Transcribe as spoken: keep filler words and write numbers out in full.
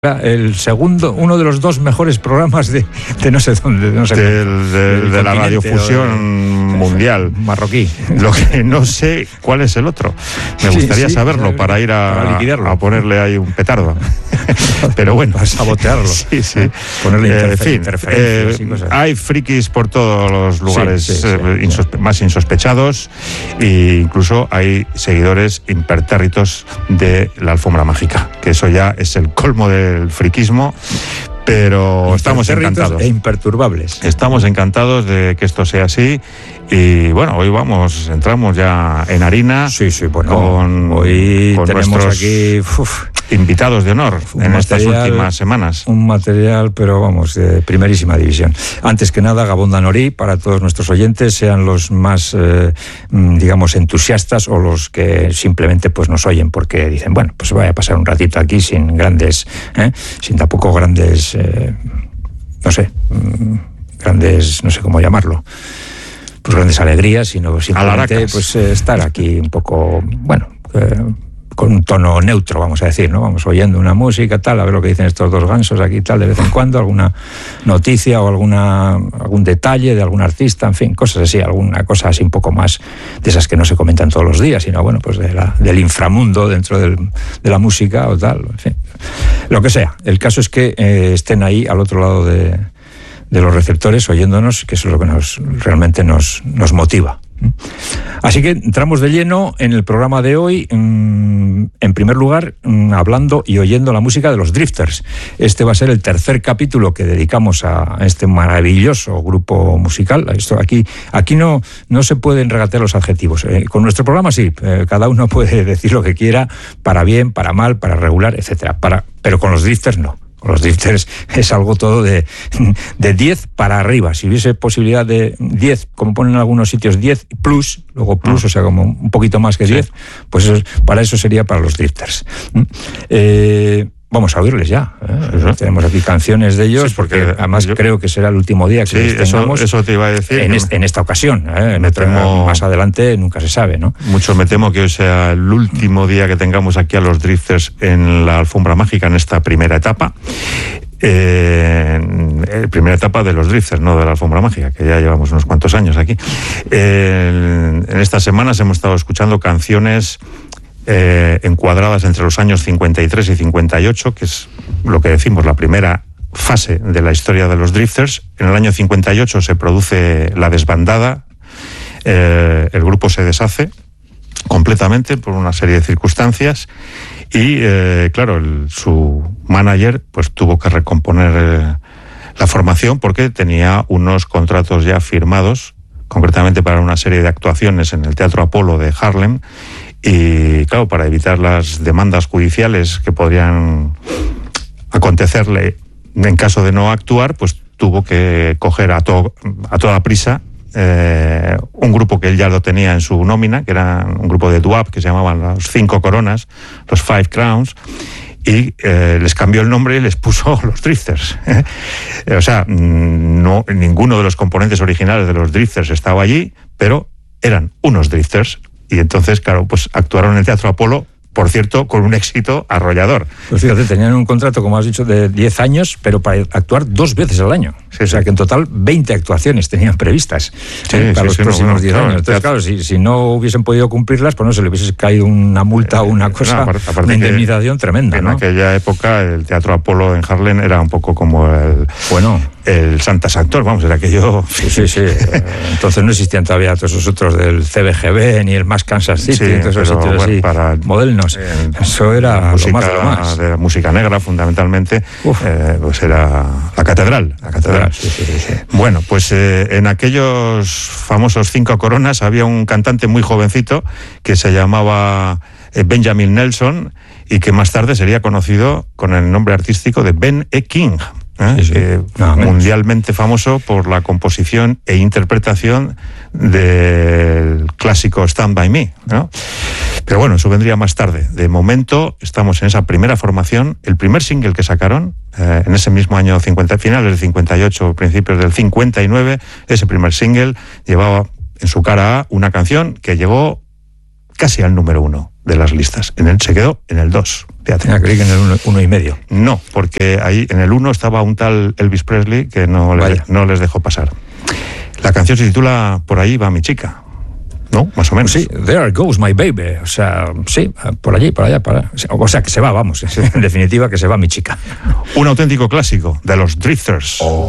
El segundo, uno de los dos mejores programas de, de no sé dónde, de, no sé del, de, de la radiofusión de, mundial marroquí. Lo que no sé cuál es el otro. Me gustaría sí, sí, saberlo saber, para ir a, para liquidarlo. A ponerle ahí un petardo. Pero bueno, a sabotearlo. Sí, sí. Ponerle eh, interfer- en fin, interferencias eh, y cosas. Hay frikis por todos los lugares sí, sí, sí, eh, insospe- sí. más insospechados, e incluso hay seguidores impertérritos de la alfombra mágica, que eso ya es el colmo de el friquismo, pero estamos encantados e imperturbables. Estamos encantados de que esto sea así. Y bueno, hoy vamos, entramos ya en harina. Sí, sí, bueno, con, hoy con tenemos nuestros aquí uf, invitados de honor en material, estas últimas semanas. Un material, pero vamos, de primerísima división. Antes que nada, Gabón Danorí, para todos nuestros oyentes, sean los más, eh, digamos, entusiastas o los que simplemente pues nos oyen porque dicen, bueno, pues voy a pasar un ratito aquí sin grandes, ¿eh? sin tampoco grandes, eh, no sé, grandes, no sé cómo llamarlo. Pues grandes alegrías, sino simplemente pues eh, estar aquí un poco, bueno, eh, con un tono neutro, vamos a decir, ¿no? Vamos oyendo una música, tal, a ver lo que dicen estos dos gansos aquí, tal, de vez en cuando, alguna noticia o alguna algún detalle de algún artista, en fin, cosas así, alguna cosa así un poco más de esas que no se comentan todos los días, sino, bueno, pues de la, del inframundo dentro del, de la música o tal, en fin, lo que sea. El caso es que eh, estén ahí al otro lado de... de los receptores, oyéndonos, que eso es lo que nos realmente nos, nos motiva. Así que entramos de lleno en el programa de hoy, en primer lugar, hablando y oyendo la música de los Drifters. Este va a ser el tercer capítulo que dedicamos a este maravilloso grupo musical. Esto aquí, aquí no, no se pueden regatear los adjetivos. Eh, con nuestro programa sí, eh, cada uno puede decir lo que quiera, para bien, para mal, para regular, etcétera. Para, pero con los Drifters no. Los Drifters es algo todo de, de diez para arriba. Si hubiese posibilidad de diez, como ponen en algunos sitios, diez plus, luego plus, ah. o sea, como un poquito más que diez, sí. pues eso, para eso sería para los Drifters. Eh, vamos a oírles ya. ¿eh? Sí, sí. Tenemos aquí canciones de ellos, sí, porque, porque además yo, creo que será el último día que sí, les tengamos. Eso, eso te iba a decir. En, est, en esta ocasión. ¿eh? En otra, temo, más adelante nunca se sabe, ¿no? Mucho me temo que hoy sea el último día que tengamos aquí a los Drifters en la alfombra mágica en esta primera etapa. Eh, primera etapa de los Drifters, no de la alfombra mágica, que ya llevamos unos cuantos años aquí. Eh, en estas semanas hemos estado escuchando canciones eh, encuadradas entre los años cincuenta y tres y cincuenta y ocho, que es lo que decimos, la primera fase de la historia de los Drifters. En el año cincuenta y ocho se produce la desbandada, eh, el grupo se deshace completamente por una serie de circunstancias y, eh, claro, el, su manager pues tuvo que recomponer eh, la formación porque tenía unos contratos ya firmados, concretamente para una serie de actuaciones en el Teatro Apolo de Harlem, y, claro, para evitar las demandas judiciales que podrían acontecerle en caso de no actuar, pues tuvo que coger a, to- a toda prisa Eh, un grupo que él ya lo tenía en su nómina, que era un grupo de doo-wop que se llamaban los Cinco Coronas, los Five Crowns, y eh, les cambió el nombre y les puso los Drifters. ¿eh? O sea, no, ninguno de los componentes originales de los Drifters estaba allí, pero eran unos Drifters, y entonces, claro, pues actuaron en el Teatro Apolo, por cierto, con un éxito arrollador. Pues fíjate, tenían un contrato, como has dicho, de diez años, pero para actuar dos veces al año. Sí, o sea, sí. que en total veinte actuaciones tenían previstas sí, eh, para sí, los sí, próximos no, bueno, diez claro, años. Entonces, claro, si, si no hubiesen podido cumplirlas, pues no se le hubiese caído una multa o una cosa, no, aparte, aparte una indemnización tremenda, en ¿no? En aquella época, el Teatro Apolo en Harlem era un poco como el... Bueno... el Santa Sanctor, vamos, era aquello... Sí, sí, sí. Entonces no existían todavía todos esos otros del C B G B, ni el más Kansas City, sí, todos esos sitios bueno, así, para modernos. Eh, Eso era música, lo más de lo más. De la música negra, fundamentalmente, eh, pues era la catedral. La catedral. Sí, sí, sí, sí. Bueno, pues eh, en aquellos famosos Cinco Coronas había un cantante muy jovencito que se llamaba eh, Benjamin Nelson y que más tarde sería conocido con el nombre artístico de Ben E. King. ¿Eh? Sí, sí. Eh, no, mundialmente famoso por la composición e interpretación del clásico Stand By Me, ¿no? Pero bueno, eso vendría más tarde. De momento estamos en esa primera formación. El primer single que sacaron eh, en ese mismo año cincuenta, finales del cincuenta y ocho, principios del cincuenta y nueve, ese primer single llevaba en su cara A una canción que llegó casi al número uno de las listas. En él se quedó en el dos. Fíjate, creí que en el uno, uno y medio. No, porque ahí en el uno estaba un tal Elvis Presley que no les, no les dejó pasar. La canción se titula Por ahí va mi chica, ¿no? Más o menos. Sí, There Goes My Baby. O sea, sí, por allí, por allá, para. O sea, que se va, vamos. En definitiva, que se va mi chica. Un auténtico clásico de los Drifters. Oh.